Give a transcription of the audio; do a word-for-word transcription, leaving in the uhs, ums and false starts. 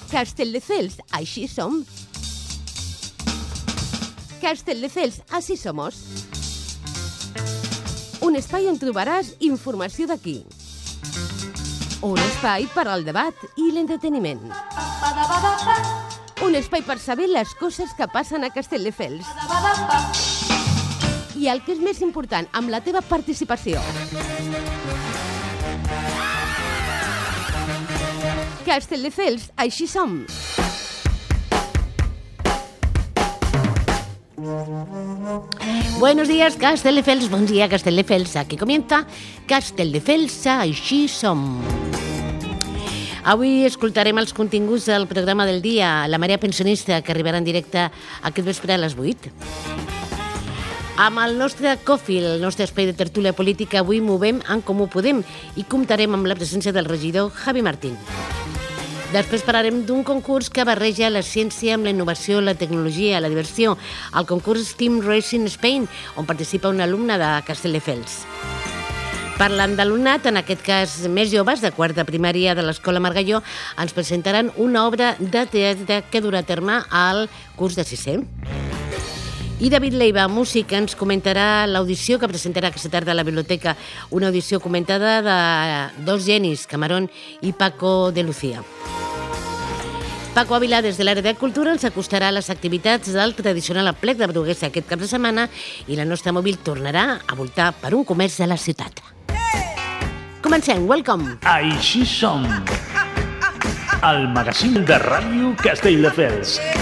Castelldefels, així som. Castelldefels, así somos. Un espai on trobaràs informació d'aquí. Un espai per al debat i l'entreteniment. Un espai per saber les coses que passen a Castelldefels. I el que és més important, amb la teva participació. Castelldefels, així som. Buenos días, Castelldefels. Bon dia, Castelldefels. Aquí comienza Castelldefels, així som. Avui escoltarem els continguts del programa del dia, La Marea Pensionista, que arribarà en directe aquest vespre a les vuit. Amb el nostre Coffee, el nostre espai de tertúlia política, avui movem en Comú Podem i comptarem amb la presència del regidor Javi Martín. Després parlarem d'un concurs que barreja la ciència amb la innovació, la tecnologia, la diversió, el concurs Team Racing Spain, on participa un alumne de Castelldefels. Parlant d'alumnat, en aquest cas més joves, de quart de primària de l'Escola Margalló, ens presentaran una obra de teatre que durà a terme al curs de sisè. I David Leiva, músic, ens comentarà l'audició que presentarà aquesta tarda a la biblioteca, una audició comentada de dos genis, Camarón i Paco de Lucía. Paco Ávila, des de l'àrea de cultura, ens acostarà a les activitats del tradicional aplec de Bruguesa aquest cap de setmana i la nostra mòbil tornarà a voltar per un comerç de la ciutat. Comencem, welcome! Així som! El magazín de ràdio Castelldefels.